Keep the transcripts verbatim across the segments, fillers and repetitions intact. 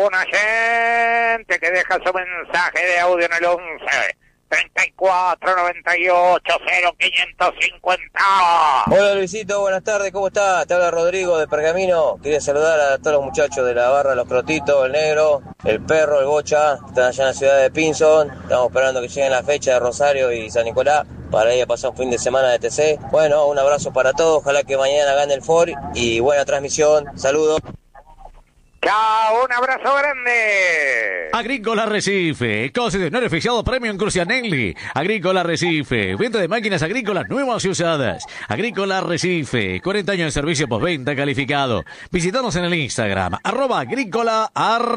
una gente que deja su mensaje de audio en el once treinta y cuatro noventa y ocho cero quinientos cincuenta. Hola Luisito, buenas tardes, ¿cómo estás? Te habla Rodrigo de Pergamino. Quería saludar a todos los muchachos de la barra, los Crotitos, el Negro, el Perro, el Bocha. Están allá en la ciudad de Pinzón. Estamos esperando que lleguen la fecha de Rosario y San Nicolás para ir a pasar un fin de semana de T C. Bueno, un abrazo para todos, ojalá que mañana gane el Ford y buena transmisión. Saludos. Chao, un abrazo grande. Agrícola Arrecife, concesionario oficiado Premium Crucianelli. Agrícola Arrecife, venta de máquinas agrícolas nuevas y usadas. Agrícola Arrecife, cuarenta años de servicio postventa calificado. Visítanos en el Instagram, arroba Agrícola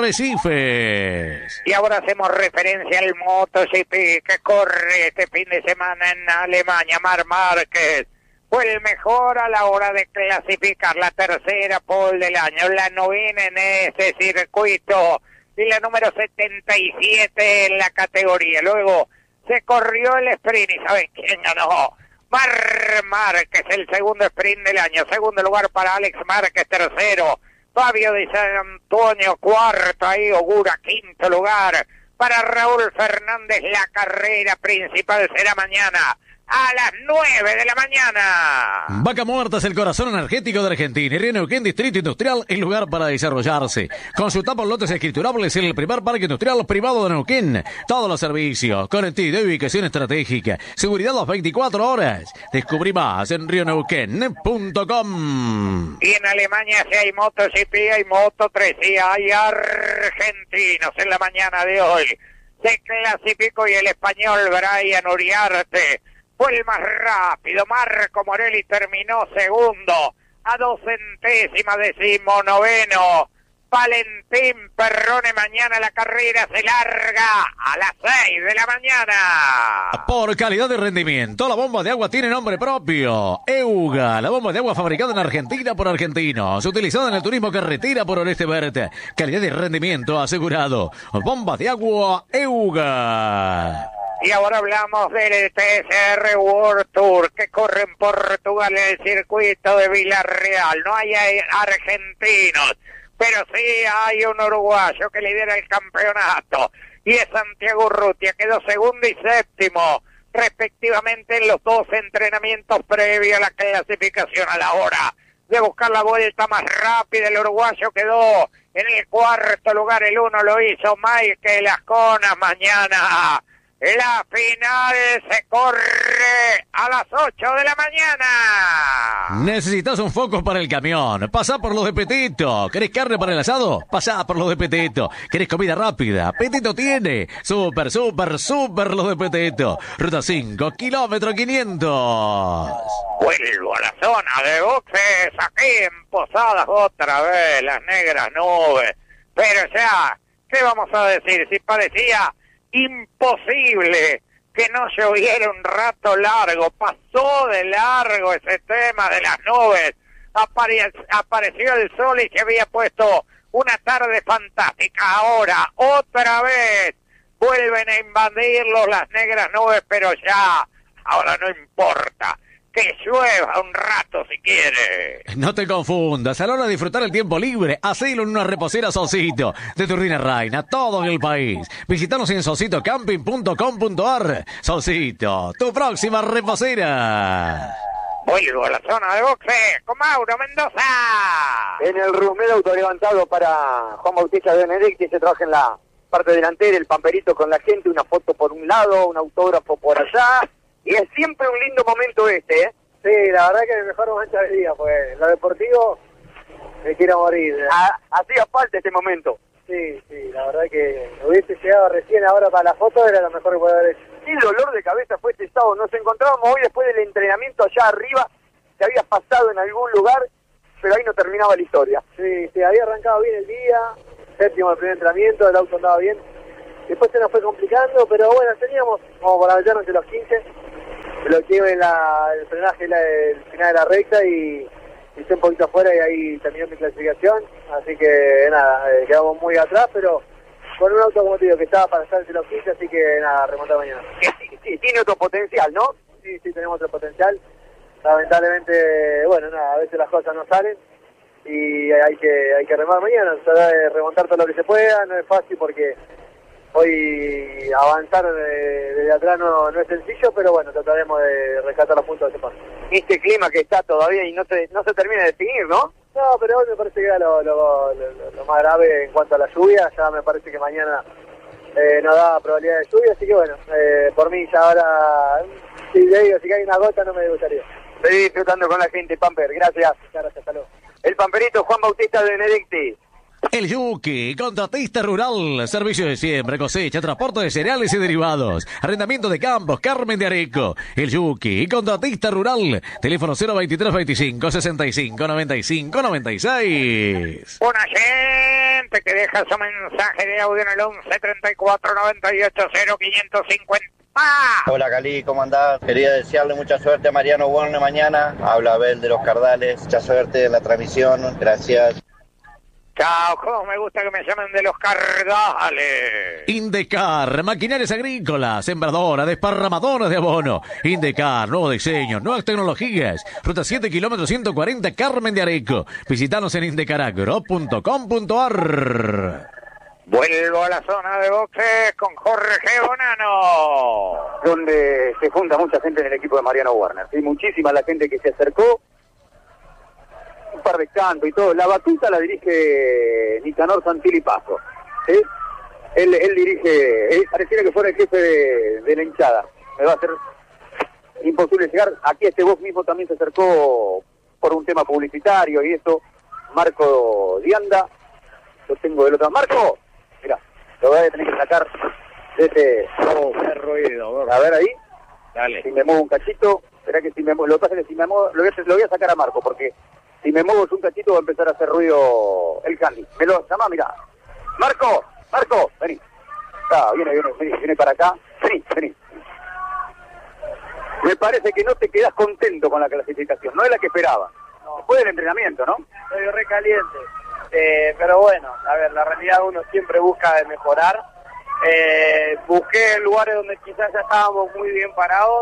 Arrecife. Y ahora hacemos referencia al MotoGP que corre este fin de semana en Alemania. Marc Márquez fue el mejor a la hora de clasificar, la tercera pole del año, la novena en ese circuito y la número setenta y siete en la categoría. Luego se corrió el sprint y ¿saben quién ganó? Marc Márquez, el segundo sprint del año. Segundo lugar para Alex Márquez, tercero. Fabio Di Giannantonio, cuarto. Ahí Ogura, quinto lugar. Para Raúl Fernández, la carrera principal será mañana a las nueve de la mañana. Vaca Muerta es el corazón energético de Argentina y Río Neuquén, Distrito Industrial, el lugar para desarrollarse. Consulta por lotes escriturables en el primer parque industrial privado de Neuquén. Todos los servicios, conectividad y ubicación estratégica, seguridad las veinticuatro horas. Descubrí más en rio neuquén punto com. Y en Alemania si hay MotoGP, hay Moto tres y hay argentinos en la mañana de hoy. Se clasificó y el español Brian Uriarte fue el más rápido. Marco Morelli terminó segundo a dos centésimas, decimo noveno. Valentín Perrone, mañana la carrera se larga a las seis de la mañana. Por calidad de rendimiento, la bomba de agua tiene nombre propio. EUGA, la bomba de agua fabricada en Argentina por argentinos, utilizada en el turismo carretera por Oeste Verde. Calidad de rendimiento asegurado. Bomba de agua EUGA. Y ahora hablamos del T S R World Tour que corre en Portugal en el circuito de Villarreal. No hay argentinos, pero sí hay un uruguayo que lidera el campeonato. Y es Santiago Urrutia, quedó segundo y séptimo, respectivamente en los dos entrenamientos previos a la clasificación. A la hora de buscar la vuelta más rápida, el uruguayo quedó en el cuarto lugar. El uno lo hizo Michael Ascona. Mañana la final se corre a las ocho de la mañana. Necesitas un foco para el camión. Pasá por los de Petito. ¿Querés carne para el asado? Pasá por los de Petito. ¿Querés comida rápida? Petito tiene. Súper, súper, súper los de Petito. Ruta cinco, kilómetro quinientos. Vuelvo a la zona de boxes, aquí en Posadas otra vez, las negras nubes. Pero ya, ¿qué vamos a decir? Si parecía imposible que no lloviera un rato largo, pasó de largo ese tema de las nubes, Apare- apareció el sol y se había puesto una tarde fantástica. Ahora, otra vez, vuelven a invadirlos las negras nubes, pero ya, ahora no importa, que llueva un rato si quiere. No te confundas, a la hora de disfrutar el tiempo libre, hacelo en una reposera Sosito, de Turbina Reina, todo en el país. Visítanos en sosito camping punto com punto ar. Sosito, tu próxima reposera. Vuelvo a la zona de boxe con Mauro Mendoza. En el rumero autolevantado para Juan Bautista Benedicti, se trabaja en la parte delantera, el pamperito con la gente, una foto por un lado, un autógrafo por allá. Y es siempre un lindo momento este, ¿eh? Sí, la verdad que es el mejor momento del día, pues lo deportivo me quiero morir. Ha, hacía falta este momento. Sí, sí, la verdad que hubiese llegado recién ahora para la foto, era lo mejor que puede haber hecho. Qué dolor de cabeza fue este sábado. Nos encontrábamos hoy después del entrenamiento allá arriba, se había pasado en algún lugar, pero ahí no terminaba la historia. Sí, sí, había arrancado bien el día, séptimo el primer entrenamiento, el auto andaba bien. Después se nos fue complicando, pero bueno, teníamos como para meternos entre los quince. Bloqueé la, el frenaje la, el final de la recta y hice un poquito afuera y ahí terminó mi clasificación. Así que nada, eh, quedamos muy atrás, pero con un auto, como te digo, que estaba para estar entre los quince, así que nada, remontar mañana. Sí, sí, tiene otro potencial, ¿no? Sí, sí, tenemos otro potencial. Lamentablemente, bueno, nada, a veces las cosas no salen y hay que hay que remar mañana, tratar de remontar todo lo que se pueda. No es fácil porque hoy avanzar de- desde atrás no, no es sencillo, pero bueno, trataremos de rescatar los puntos de ese paso. Este clima que está todavía y no se, no se termina de definir, ¿no? No, pero hoy me parece que era lo, lo, lo, lo más grave en cuanto a la lluvia. Ya me parece que mañana eh, no da probabilidad de lluvia, así que bueno, eh, por mí ya ahora, si le digo, si cae una gota no me gustaría. Estoy disfrutando con la gente, Pamper, gracias. Muchas gracias, hasta luego. El Pamperito Juan Bautista de Benedicti. El Yuki, contratista rural, servicio de siembra, cosecha, transporte de cereales y derivados, arrendamiento de campos, Carmen de Areco. El Yuki, contratista rural, teléfono cero veintitrés veinticinco sesenta y cinco noventa y cinco noventa y seis. Una gente que deja su mensaje de audio en el once treinta y cuatro noventa y ocho cero quinientos cincuenta. Hola Cali, ¿cómo andás? Quería desearle mucha suerte a Mariano Warner mañana. Habla Abel de los Cardales. Mucha suerte en la transmisión. Gracias. Chao, cómo me gusta que me llamen de los Cardales. Indecar, maquinarias agrícolas, sembradora, desparramadora de abono. Indecar, nuevo diseño, nuevas tecnologías. Ruta siete kilómetros ciento cuarenta, Carmen de Areco. Visítanos en indecaragro punto com punto ar. Vuelvo a la zona de boxes con Jorge Bonano. Donde se junta mucha gente en el equipo de Mariano Warner. Sí, muchísima la gente que se acercó. Un par de cantos y todo. La batuta la dirige Nicanor Santilli Paso. ¿Sí? Él, él dirige, él pareciera que fuera el jefe de, de la hinchada. Me va a ser imposible llegar. Aquí este vos mismo también se acercó por un tema publicitario y eso. Marco Dianda. Lo tengo del otro. ¡Marco! Mira, lo voy a tener que sacar de este... Oh, qué ruido, bro. A ver ahí. Dale. Si me muevo un cachito, será que si me muevo, lo que pasa es que si me muevo, lo voy a, lo voy a sacar a Marco, porque si me muevo un cachito va a empezar a hacer ruido el candy. Me lo llama, mira. Marco, Marco, vení. Ah, viene, viene, viene, viene para acá. Vení, vení. Me parece que no te quedás contento con la clasificación, no es la que esperaba. No. Después del entrenamiento, ¿no? Estoy re caliente. Eh, pero bueno, a ver, la realidad uno siempre busca de mejorar. Eh, busqué lugares donde quizás ya estábamos muy bien parados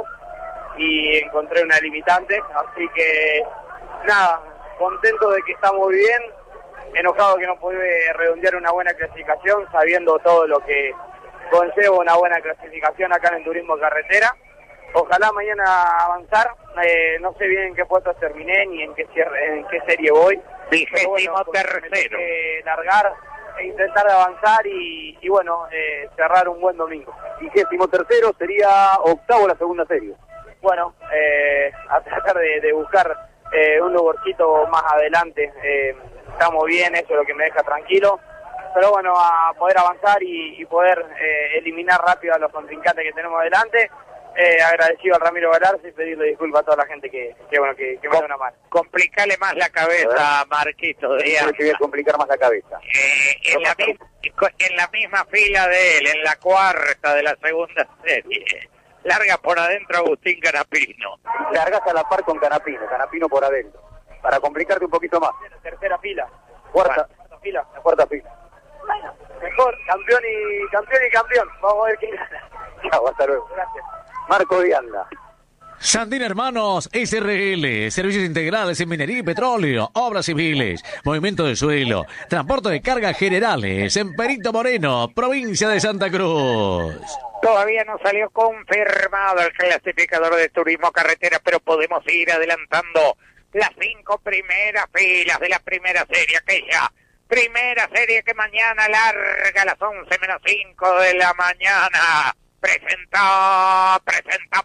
y encontré una limitante, así que nada, contento de que estamos bien, enojado que no pude redondear una buena clasificación, sabiendo todo lo que conlleva una buena clasificación acá en el turismo carretera. Ojalá mañana avanzar, eh, no sé bien en qué puesto terminé ni en qué cierre, en qué serie voy. Vigésimo Bueno, pues, tercero. eh, largar e intentar avanzar y, y bueno, eh, cerrar un buen domingo. Vigésimo tercero sería octavo la segunda serie. Bueno, eh, a tratar de, de buscar eh, un lugarcito más adelante. Eh, estamos bien, eso es lo que me deja tranquilo. Pero bueno, a poder avanzar y, y poder eh, eliminar rápido a los contrincantes que tenemos adelante. Eh, agradecido al Ramiro Galarza y pedirle disculpas a toda la gente que, que bueno que, que me da una mano. Complicale más la cabeza a Marquito de Creo que voy a complicar más la cabeza. Eh, en, la mi- en la misma fila de él, en la cuarta de la segunda serie. Larga por adentro Agustín Canapino. Largas a la par con Canapino, Canapino por adentro. Para complicarte un poquito más. Tercera fila. Cuarta, Cuarta fila. la cuarta fila. Bueno, mejor, campeón y campeón y campeón. Vamos a ver quién gana. Chao, hasta luego. Gracias. Marco Dianda. Sandín Hermanos S R L, servicios integrales en minería y petróleo, obras civiles, movimiento de suelo, transporte de cargas generales en Perito Moreno, provincia de Santa Cruz. Todavía no salió confirmado el clasificador de turismo carretera, pero podemos ir adelantando las cinco primeras filas de la primera serie, aquella primera serie que mañana larga a las once menos cinco de la mañana. Presenta, presenta,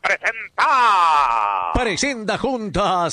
presenta. Presenta junta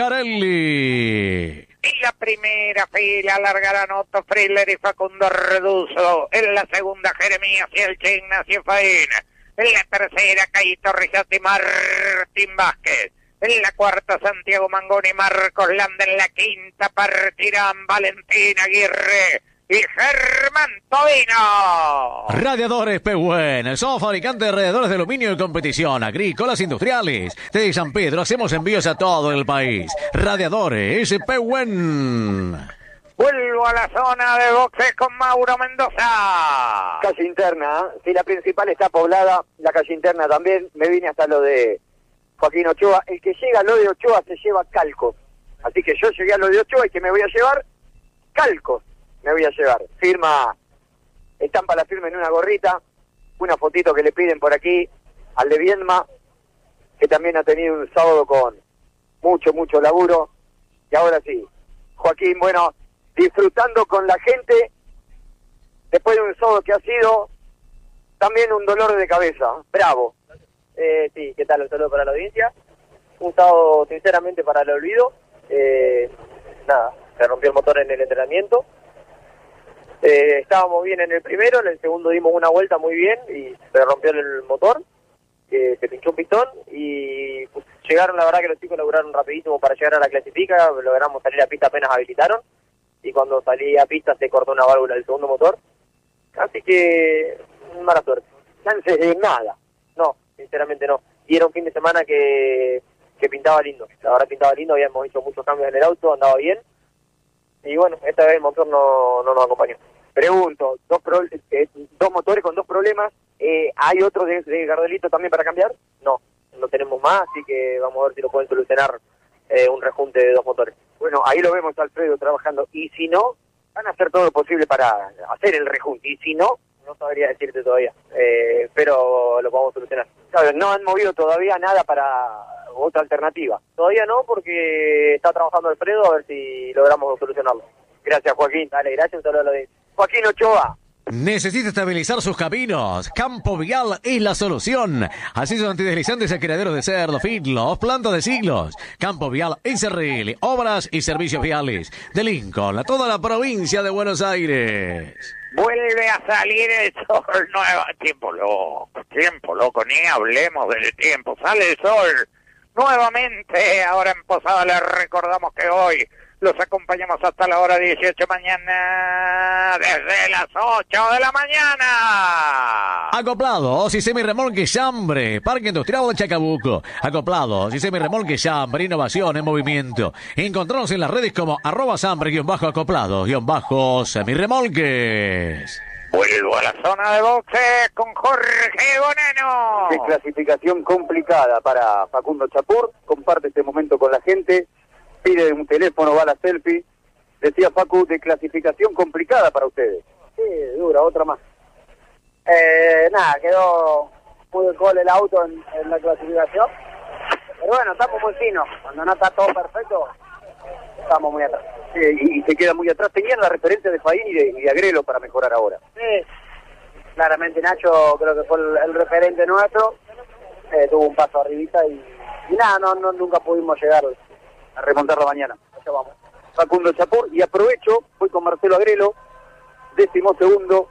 Sicarelli. En la primera fila largarán Otto Friller y Facundo Reduzo. En la segunda Jeremías y el Che Ignacio Faín. En la tercera Caíto Rizzati y Martín Vázquez. En la cuarta Santiago Mangoni y Marcos Landa. En la quinta partirán Valentín Aguirre y Germán Tobino. Radiadores Pehuen, somos fabricantes de radiadores de aluminio de competición, agrícolas, industriales. Desde San Pedro hacemos envíos a todo el país. Radiadores Pehuen. Vuelvo a la zona de boxes con Mauro Mendoza. Calle interna, ¿eh? Si la principal está poblada, la calle interna también. Me vine hasta lo de Joaquín Ochoa. El que llega a lo de Ochoa se lleva calcos. Así que yo llegué a lo de Ochoa y que me voy a llevar calcos me voy a llevar. Firma, estampa la firma en una gorrita, una fotito que le piden por aquí al de Viedma, que también ha tenido un sábado con mucho, mucho laburo. Y ahora sí, Joaquín, bueno, disfrutando con la gente, después de un sábado que ha sido también un dolor de cabeza. Bravo. Eh, sí, ¿qué tal? Un saludo para la audiencia. Un sábado, sinceramente, para el olvido. Eh, nada, se rompió el motor en el entrenamiento. Eh, estábamos bien en el primero, en el segundo dimos una vuelta muy bien y se rompió el motor. Eh, se pinchó un pistón y pues, llegaron, la verdad que los chicos laburaron rapidísimo para llegar a la clasifica. Logramos salir a pista apenas habilitaron. Y cuando salí a pista se cortó una válvula del segundo motor. Así que, mala suerte. Chances de nada. No, sinceramente no. Y era un fin de semana que, que pintaba lindo. La verdad pintaba lindo, habíamos hecho muchos cambios en el auto, andaba bien. Y bueno, esta vez el motor no, no nos acompañó. Pregunto, dos, pro, eh, dos motores con dos problemas. Eh, ¿Hay otro de, de Gardelito también para cambiar? No, no tenemos más, así que vamos a ver si lo pueden solucionar eh, un rejunte de dos motores. Bueno, ahí lo vemos a Alfredo trabajando. Y si no, van a hacer todo lo posible para hacer el rejunte. Y si no, no sabría decirte todavía, eh, pero lo vamos a solucionar. Claro, no han movido todavía nada para otra alternativa. Todavía no, porque está trabajando Alfredo, a ver si logramos solucionarlo. Gracias, Joaquín. Dale, gracias, un saludo a la audiencia. Joaquín Ochoa. Necesita estabilizar sus caminos. Campo Vial es la solución. Asisos antideslizantes a criaderos de cerdo, fitlos, plantas de siglos. Campo Vial S R L, obras y servicios viales. De Lincoln a toda la provincia de Buenos Aires. Vuelve a salir el sol nuevo. Tiempo loco, tiempo loco, ni hablemos del tiempo. Sale el sol nuevamente. Ahora en Posada les recordamos que hoy los acompañamos hasta la hora dieciocho mañana, desde las ocho de la mañana. Acoplados y semirremolque Chambre, Parque Industrial de Chacabuco. Acoplados y semirremolque Chambre, innovación en movimiento. Encontrarnos en las redes como arroba Chambre-acoplados, semirremolques. Vuelvo a la zona de boxe con Jorge Bonano. De clasificación complicada para Facundo Chapur. Comparte este momento con la gente. Pide un teléfono, va a la selfie. Decía Facu, de clasificación complicada para ustedes. Sí, dura, otra más. Eh, nada, quedó muy de gol el auto en, en la clasificación. Pero bueno, estamos muy finos. Cuando no está todo perfecto, estamos muy atrás. Sí, y, y se queda muy atrás. Tenían la referencia de Faín y de, y de Agrelo para mejorar ahora. Sí, claramente Nacho creo que fue el, el referente nuestro. Eh, tuvo un paso arribita y, y nada, no, no nunca pudimos llegar a remontar la mañana. Allá vamos. Facundo Chapur, y aprovecho, voy con Marcelo Agrelo, décimo segundo.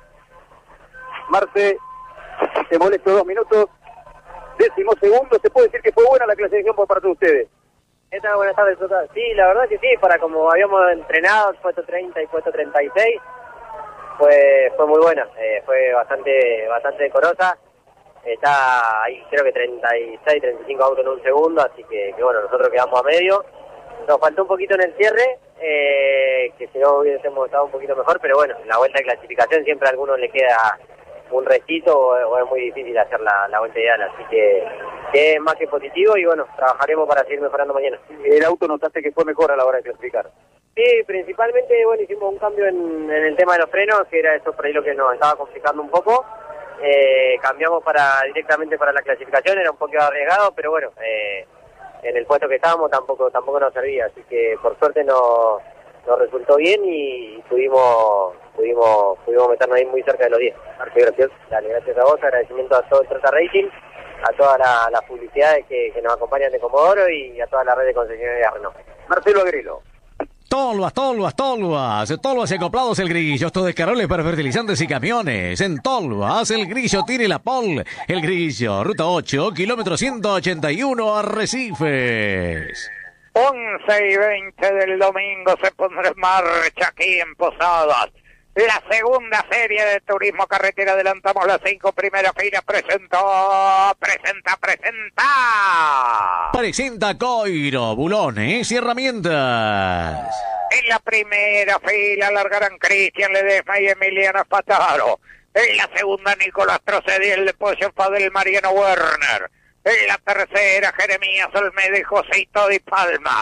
Marce, te molesto dos minutos. Décimo segundo, ¿se puede decir que fue buena la clasificación por parte de ustedes? Esta buenas tardes, total. Sí, la verdad que sí, para como habíamos entrenado, puesto treinta y puesto treinta y seis, fue, fue muy buena, eh, fue bastante, bastante decorosa. Está ahí creo que treinta y seis, treinta y cinco autos en un segundo, así que, que bueno, nosotros quedamos a medio. Nos faltó un poquito en el cierre, eh, que si no hubiésemos estado un poquito mejor, pero bueno, en la vuelta de clasificación siempre a algunos le queda un restito o, o es muy difícil hacer la, la vuelta ideal, así que, que es más que positivo y bueno, trabajaremos para seguir mejorando mañana. ¿El auto notaste que fue mejor a la hora de clasificar? Sí, principalmente, bueno, hicimos un cambio en, en el tema de los frenos, que era eso por ahí lo que nos estaba complicando un poco. Eh, cambiamos para directamente para la clasificación, era un poco arriesgado, pero bueno, eh, en el puesto que estábamos tampoco tampoco nos servía, así que por suerte nos, nos resultó bien y pudimos pudimos pudimos meternos ahí muy cerca de los diez. Gracias. Dale, gracias a vos, agradecimiento a todo el Trota Racing, a todas las la publicidades que, que nos acompañan de Comodoro y a toda la red de concesionarias Renault. Marcelo Agrelo. Tolvas, Tolvas, Tolvas, Tolvas y acoplados el grillo, esto de caroles para fertilizantes y camiones. En Tolvas el grillo tiene la pol, el grillo, ruta ocho, kilómetro ciento ochenta y uno, Arrecifes. once y veinte del domingo se pondrá en marcha aquí en Posadas la segunda serie de turismo carretera. Adelantamos las cinco primeras filas. Presentó, presenta, presenta. Presenta Coiro, bulones y herramientas. En la primera fila largarán Cristian Ledesma y Emiliano Spataro. En la segunda Nicolás Trocediel de Pollo Fadel Mariano Werner. En la tercera Jeremías Olmedo y Josito Di Palma.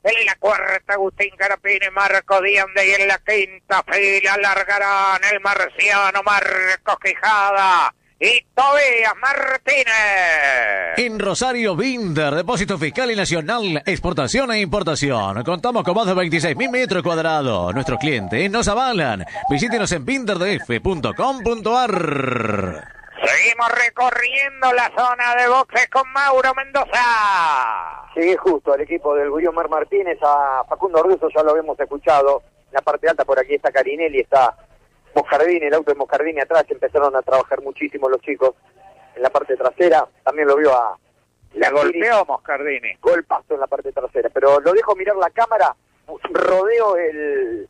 En la cuarta, Agustín Carapini, Marco Diande. Y en la quinta fila largarán el marciano Marcos Quijada y Tobías Martínez. En Rosario, Binder, depósito fiscal y nacional, exportación e importación. Contamos con más de veintiséis mil metros cuadrados. Nuestros clientes nos avalan. Visítenos en binder d f punto com punto a r. Seguimos recorriendo la zona de boxes con Mauro Mendoza. Llegué justo al equipo del Guido Mar Martínez, a Facundo Russo ya lo habíamos escuchado. En la parte alta por aquí está Carinelli, está Moscardini, el auto de Moscardini atrás, empezaron a trabajar muchísimo los chicos. En la parte trasera, también lo vio a... Le golpeó Moscardini. Golpazo en la parte trasera, pero lo dejo mirar la cámara, rodeo el...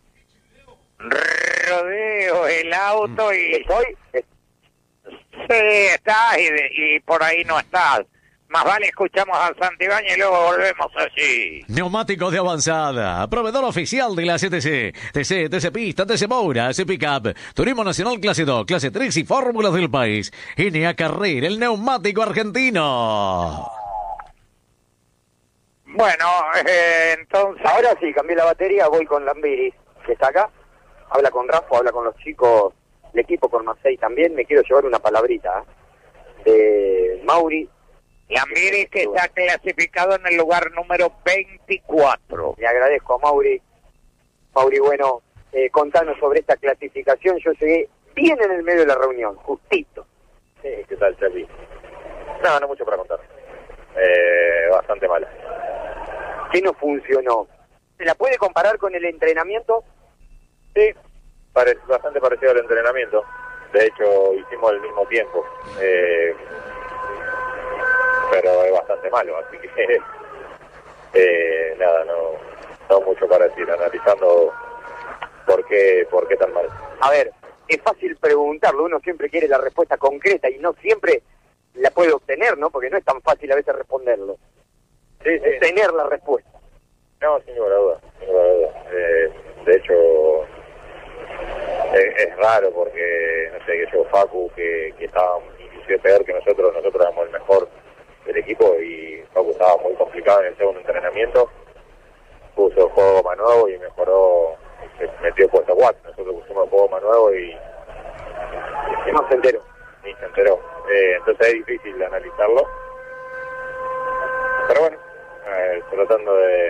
Rodeo el auto y... ¿Estoy? Sí, estás y, de, y por ahí no estás. Más vale escuchamos al Santibáñez y luego volvemos allí. Neumáticos de avanzada, proveedor oficial de la C T C, T C, T C Pista, T C Moura, T C Pickup, Turismo Nacional Clase dos, Clase tres y Fórmulas del país. N A Carrera, el neumático argentino. Bueno, eh, entonces... Ahora sí, cambié la batería, voy con Lambiris, que está acá. Habla con Rafa, habla con los chicos, el equipo con Macei también. Me quiero llevar una palabrita ¿eh? de Mauri. Lambiris, que está clasificado en el lugar número veinticuatro. Le agradezco a Mauri. Mauri, bueno, eh, contanos sobre esta clasificación. Yo llegué bien en el medio de la reunión, justito. Sí, ¿qué tal, Charlie? No, no mucho para contar. Eh, bastante mala. ¿Qué no funcionó? ¿Se la puede comparar con el entrenamiento? Sí, pare- bastante parecido al entrenamiento. De hecho, hicimos el mismo tiempo. Eh... pero es bastante malo, así que eh, nada, no, no mucho para decir, analizando por qué, por qué tan mal. A ver, es fácil preguntarlo, uno siempre quiere la respuesta concreta y no siempre la puede obtener, ¿no? Porque no es tan fácil a veces responderlo. Sí, sí. Es tener la respuesta. No, sin ninguna duda, sin ninguna duda. Eh, de hecho, es, es raro porque, no sé, que yo, Facu, que, que estaba inclusive peor que nosotros, nosotros éramos el mejor del equipo y Facu estaba muy complicado en el segundo entrenamiento, puso juego más nuevo y mejoró, se metió puesto cuatro, nosotros pusimos juego más nuevo y, y No se enteró. Ni se enteró. Eh, entonces es difícil analizarlo, pero bueno, eh, tratando de,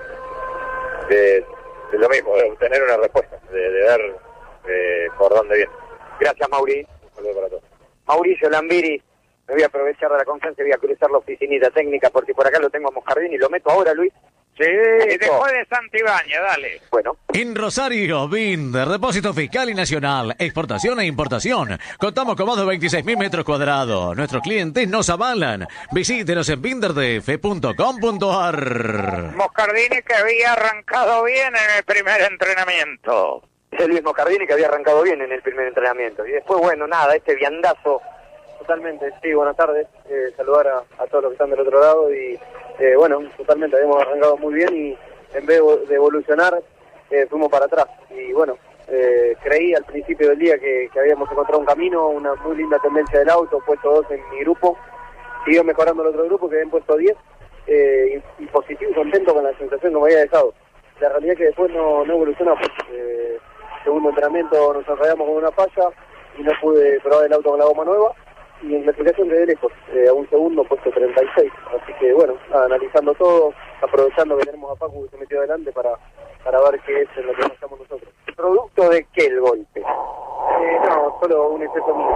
de, de lo mismo, de obtener una respuesta, de, de dar eh, por dónde viene. Gracias, Mauri. Un saludo para todos. Mauricio Lambiris. Me voy a aprovechar de la confianza y voy a cruzar la oficinita técnica porque por acá lo tengo a Moscardini. ¿Lo meto ahora, Luis? Sí, después de Santibáñez, dale. Bueno. En Rosario, Binder, depósito fiscal y nacional, exportación e importación. Contamos con más de veintiséis mil metros cuadrados. Nuestros clientes nos avalan. Visítenos en binder d f punto com punto a r. Moscardini, que había arrancado bien en el primer entrenamiento. Es Luis Moscardini, que había arrancado bien en el primer entrenamiento. Y después, bueno, nada, este viandazo. Totalmente, sí, buenas tardes. Eh, saludar a, a todos los que están del otro lado y, eh, bueno, totalmente, habíamos arrancado muy bien y en vez de evolucionar, eh, fuimos para atrás. Y bueno, eh, creí al principio del día que, que habíamos encontrado un camino, una muy linda tendencia del auto, puesto dos en mi grupo, siguió mejorando el otro grupo que habían puesto diez, eh, y, y positivo y contento con la sensación que me había dejado. La realidad es que después no, no evolucionamos. Eh, segundo entrenamiento nos enredamos con una falla y no pude probar el auto con la goma nueva. Y en clasificación de lejos, eh, a un segundo puesto treinta y seis, así que bueno, nada, analizando todo, aprovechando que tenemos a Pacu que se metió adelante para, para ver qué es en lo que estamos nosotros. ¿Producto de qué el golpe? Eh, no, solo un exceso mío,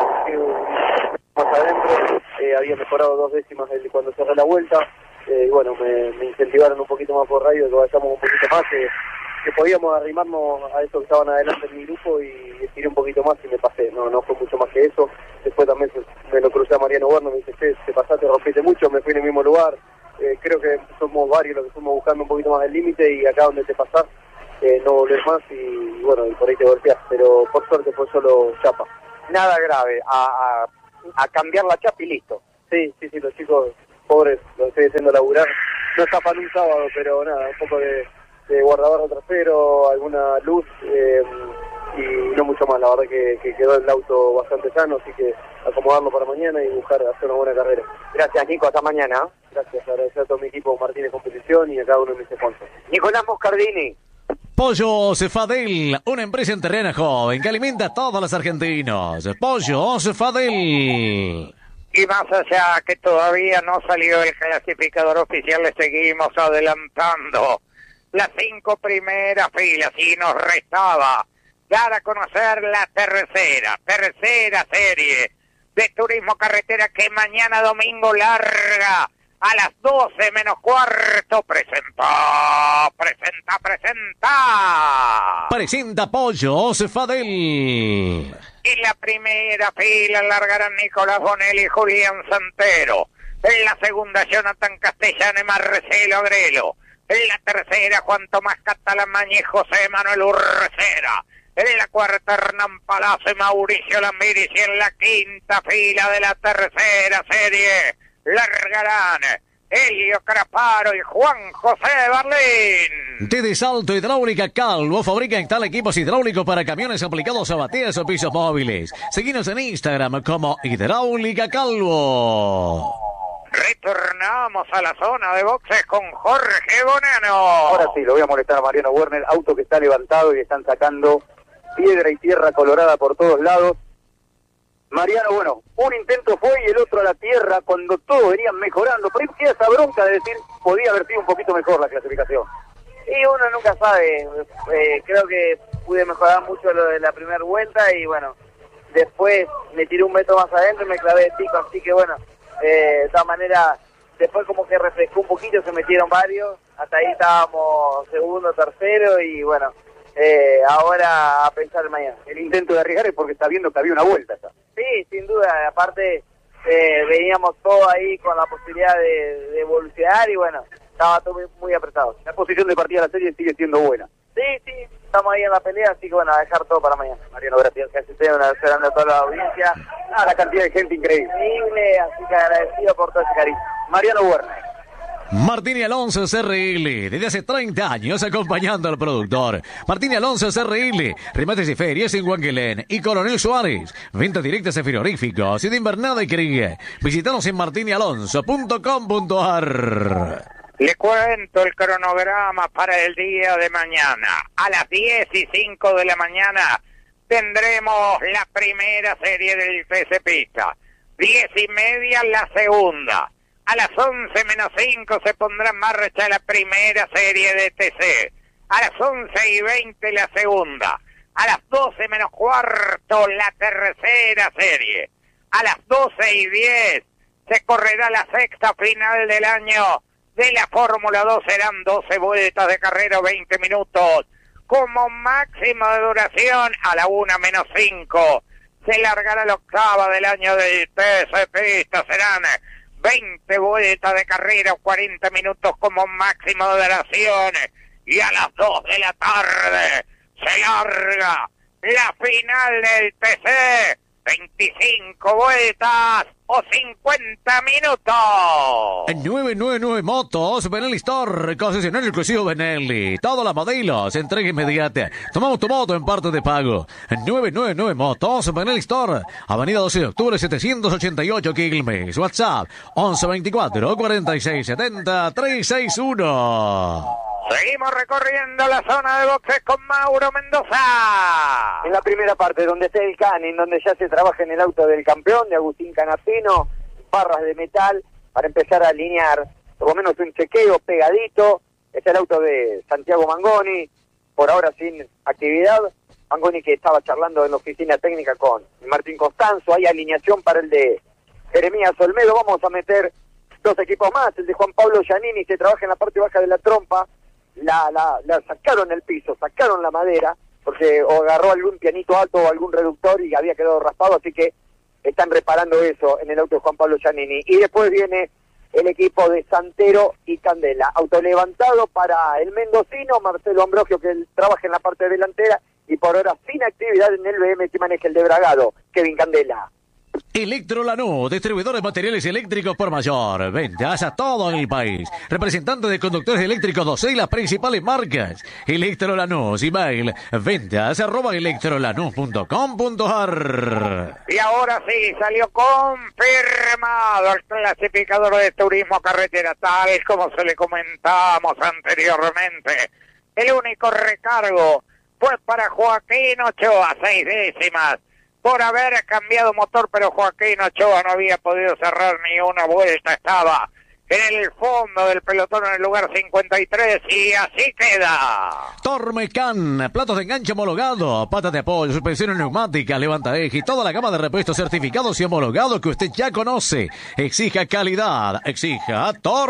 eh, más adentro, eh, había mejorado dos décimas el, cuando cerré la vuelta, eh, y bueno, me, me incentivaron un poquito más por radio, que vayamos un poquito más, que, que podíamos arrimarnos a esos que estaban adelante en mi grupo y tiré un poquito más y me pasé, no, no fue mucho más que eso. Después también me lo crucé a Mariano Bueno, me dice, che, te pasaste, rompiste mucho, me fui en el mismo lugar. Eh, creo que somos varios los que fuimos buscando un poquito más el límite y acá donde te pasás, eh, no volvés más y, y bueno, y por ahí te golpeás. Pero por suerte fue solo chapa. Nada grave, a, a, a cambiar la chapa y listo. Sí, sí, sí, los chicos pobres los estoy haciendo laburar. No escapan un sábado, pero nada, un poco de, de guardador trasero, alguna luz, eh, y no mucho más. La verdad que, que quedó el auto bastante sano, así que acomodarlo para mañana y buscar hacer una buena carrera. Gracias, Nico, hasta mañana. Gracias, agradecer a todo mi equipo Martínez Competición y a cada uno de mis sponsors. Nicolás Moscardini. Pollo Cefadel, una empresa en terreno joven que alimenta a todos los argentinos. Pollo Cefadel. Y más allá que todavía no salió el clasificador oficial, le seguimos adelantando las cinco primeras filas y nos restaba dar a conocer la tercera, tercera serie de Turismo Carretera que mañana domingo larga a las doce menos cuarto. Presenta, presenta, presenta. Presenta Pollo Cefadel. En la primera fila largarán Nicolás Bonelli y Julián Santero. En la segunda, Jonathan Castellano y Marcelo Agrelo. En la tercera, Juan Tomás Catalamaña y José Manuel Urcera. En la cuarta, Hernán Palazzo y Mauricio Lambiris. Y en la quinta fila de la tercera serie largarán Elio Craparo y Juan José Berlín. T de Salto Hidráulica Calvo fabrica en tal equipos hidráulicos para camiones aplicados a bateas o pisos móviles. Seguinos en Instagram como Hidráulica Calvo. Retornamos a la zona de boxes con Jorge Bonano. Ahora sí, lo voy a molestar a Mariano Werner, auto que está levantado y están sacando piedra y tierra colorada por todos lados. Mariano, bueno, un intento fue y el otro a la tierra cuando todos venían mejorando, pero ahí queda esa bronca de decir, podía haber sido un poquito mejor la clasificación. Y uno nunca sabe, eh, creo que pude mejorar mucho lo de la primera vuelta y bueno, después me tiré un metro más adentro y me clavé de pico, así que bueno, eh, de todas maneras, después como que refrescó un poquito, se metieron varios, hasta ahí estábamos segundo, tercero y bueno, eh, ahora a pensar mañana. El intento de arriesgar es porque está viendo que había una vuelta ya. Sí, sin duda, aparte eh, veníamos todos ahí con la posibilidad de, de evolucionar y bueno, estaba todo muy, muy apretado. La posición de partida de la serie sigue siendo buena. Sí, sí, estamos ahí en la pelea, así que bueno, a dejar todo para mañana. Mariano, gracias. Que se tengan esperando a toda la audiencia. Ah, la cantidad de gente increíble. Increíble, así que agradecido por todo ese cariño. Mariano Werner. Martín y Alonso C R L, desde hace treinta años acompañando al productor. Martín y Alonso C R L, remates y ferias en Huanquelén y Coronel Suárez. Ventas directas de frigoríficos y de invernada y cría. Visítanos en martín y alonso punto com punto a r. Le cuento el cronograma para el día de mañana. A las diez y cinco de la mañana tendremos la primera serie del T C Pista. Diez y media la segunda. A las once menos cinco se pondrá en marcha la primera serie de T C. A las once y veinte la segunda. A las doce menos cuarto la tercera serie. A las doce y diez se correrá la sexta final del año de la Fórmula dos. Serán doce vueltas de carrera, veinte minutos. Como máximo de duración, a la una menos cinco se largará la octava del año del T C Pista. Serán veinte vueltas de carrera, cuarenta minutos como máximo de duración. Y a las dos de la tarde se larga la final del T C. veinticinco vueltas o cincuenta minutos. nueve nueve nueve Motos, Benelli Store, concesionario exclusivo Benelli. Todas las modelos, entrega inmediata. Tomamos tu moto en parte de pago. nueve nueve nueve Motos, Benelli Store, Avenida doce de octubre, setecientos ochenta y ocho, Quilmes. WhatsApp, once veinticuatro, cuarenta y seis setenta, trescientos sesenta y uno. Seguimos recorriendo la zona de boxes con Mauro Mendoza. En la primera parte, donde está el Canin, donde ya se trabaja en el auto del campeón, de Agustín Canapino, barras de metal, para empezar a alinear, por lo menos un chequeo pegadito. Está el auto de Santiago Mangoni, por ahora sin actividad. Mangoni que estaba charlando en la oficina técnica con Martín Costanzo. Hay alineación para el de Jeremías Olmedo. Vamos a meter dos equipos más. El de Juan Pablo Giannini, que trabaja en la parte baja de la trompa. La, la, la sacaron el piso, sacaron la madera, porque o agarró algún pianito alto o algún reductor y había quedado raspado, así que están reparando eso en el auto de Juan Pablo Giannini. Y después viene el equipo de Santero y Candela. Auto levantado para el mendocino, Marcelo Ambrogio, que él trabaja en la parte delantera, y por ahora sin actividad en el B M que maneja el de Bragado, Kevin Candela. Electro Lanús, distribuidores de materiales eléctricos por mayor. Ventas a todo el país. Representante de conductores eléctricos Docey y las principales marcas. Electro Lanús, email, ventas arroba electrolanús punto com punto ar. Y ahora sí, salió confirmado el clasificador de turismo carretera, tal como se le comentamos anteriormente. El único recargo fue para Joaquín Ochoa, seis décimas, por haber cambiado motor, pero Joaquín Ochoa no había podido cerrar ni una vuelta, estaba en el fondo del pelotón en el lugar cincuenta y tres y así queda. Tormecan, platos de enganche homologado, patas de apoyo, suspensiones neumáticas, levanta eje y toda la gama de repuestos certificados y homologados que usted ya conoce. Exija calidad, exija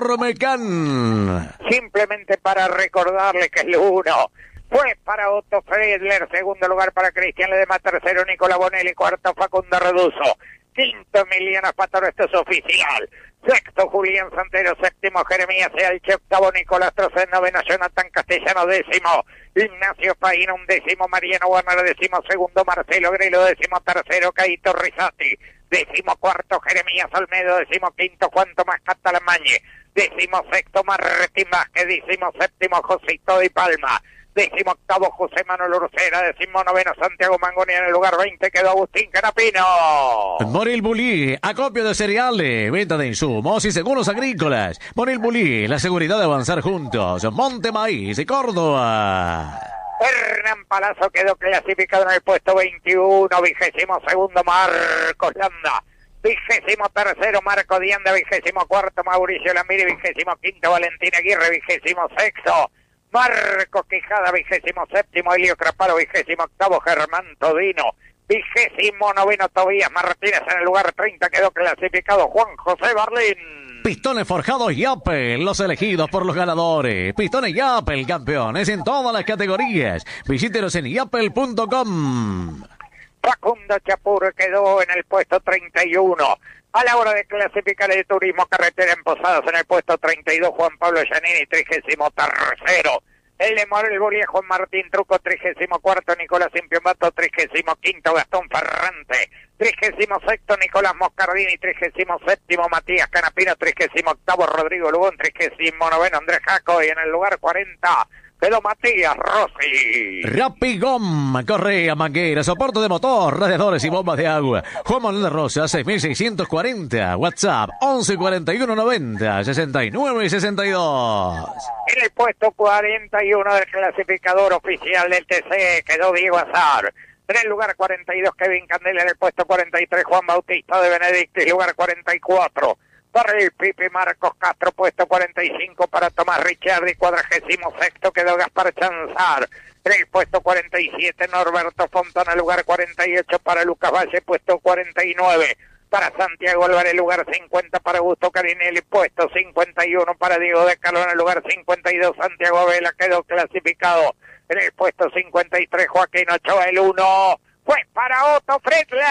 Tormecan. Simplemente para recordarle que el uno fue para Otto Friedler, segundo lugar para Cristian Ledesma, tercero Nicola Bonelli, cuarto Facundo Reduso, quinto Emiliano Spataro, esto es oficial, sexto Julián Santero, séptimo Jeremías Elche, octavo Nicolás Trocén, noveno Jonathan Castellano, décimo Ignacio Paína, un décimo Mariano Warner, décimo segundo Marcelo Grelo, décimo tercero Caito Rizati, décimo cuarto Jeremías Almedo, décimo quinto Juan Tomás Catalamañe, décimo sexto Martín Vázquez, décimo séptimo Josito Di Palma, décimo octavo José Manuel Ursera, décimo noveno Santiago Mangoni, en el lugar veinte quedó Agustín Canapino. Moril Bulí, acopio de cereales, venta de insumos y seguros agrícolas. Moril Bulí, la seguridad de avanzar juntos. Monte Maíz y Córdoba. Hernán Palazzo quedó clasificado en el puesto veintiuno, vigésimo segundo Marcos Landa, vigésimo tercero Marco Dianda, vigésimo cuarto Mauricio Lamiri, vigésimo quinto Valentín Aguirre, vigésimo sexto Marcos Quijada, vigésimo séptimo Elio Craparo, vigésimo octavo Germán Todino, vigésimo noveno Tobías Martínez, en el lugar treinta quedó clasificado Juan José Barlín. Pistones forjados Yapel, los elegidos por los ganadores. Pistones Yapel, campeones en todas las categorías. Visítenos en yapel punto com. Facundo Chapur quedó en el puesto treinta y uno. A la hora de clasificar el turismo carretera en Posadas, en el puesto treinta y dos, Juan Pablo Giannini, trigésimo tercero. El de Morel Bulí, Juan Martín Truco, trigésimo cuarto, Nicolás Impiombato, trigésimo quinto, Gastón Ferrante, trigésimo sexto, Nicolás Moscardini, trigésimo séptimo, Matías Canapino, trigésimo octavo, Rodrigo Lugón, trigésimo noveno, Andrés Jaco, y en el lugar cuarenta quedó Matías Rossi. Rapigom, correa, manguera, soporte de motor, radiadores y bombas de agua. Juan Manuel de Rosa, seis mil seiscientos cuarenta. WhatsApp, once cuarenta y uno noventa, sesenta y nueve sesenta y dos. En el puesto cuarenta y uno del clasificador oficial del T C quedó Diego Azar. En el lugar cuarenta y dos, Kevin Candela. En el puesto cuarenta y tres, Juan Bautista de Benedictis. Lugar cuarenta y cuatro. Para el Pipi Marcos Castro, puesto cuarenta y cinco para Tomás Ricciardi, cuadragésimo sexto quedó Gaspar Chanzar. En el puesto cuarenta y siete, Norberto Fontana, lugar cuarenta y ocho para Lucas Valle, puesto cuarenta y nueve para Santiago Álvarez, lugar cincuenta para Augusto Carinelli, puesto cincuenta y uno para Diego de Calón, en el lugar cincuenta y dos, Santiago Vela quedó clasificado. En el puesto cincuenta y tres, Joaquín Ochoa, el uno fue para Otto Friedler.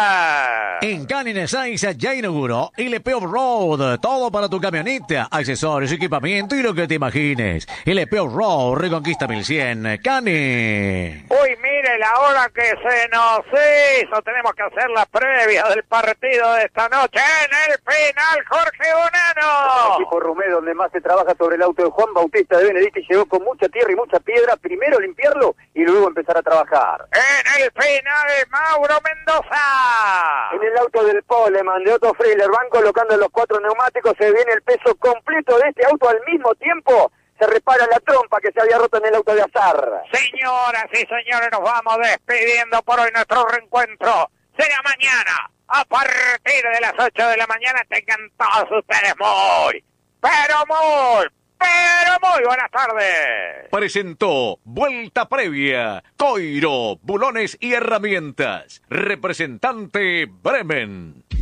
En Canines Ezeiza ya inauguró L P Off-Road, todo para tu camioneta, accesorios, equipamiento y lo que te imagines. L P Off-Road, Reconquista mil cien, Cannes. Uy, mire la hora que se nos hizo, tenemos que hacer la previa del partido de esta noche. En el final, Jorge Bonano. El equipo Rumé, donde más se trabaja sobre el auto de Juan Bautista de Benedictis, llegó con mucha tierra y mucha piedra, primero limpiarlo y luego empezar a trabajar. En el final, Mauro Mendoza. En el auto del Poleman de Otto Friedler van colocando los cuatro neumáticos, se viene el peso completo de este auto al mismo tiempo. Se repara la trompa que se había roto en el auto de Azar. Señoras y señores, nos vamos despidiendo por hoy. Nuestro reencuentro será mañana a partir de las ocho de la mañana. Tengan todos ustedes muy, pero muy, pero muy buenas tardes. Presentó Vuelta Previa, Coiro, Bulones y Herramientas. Representante Bremen.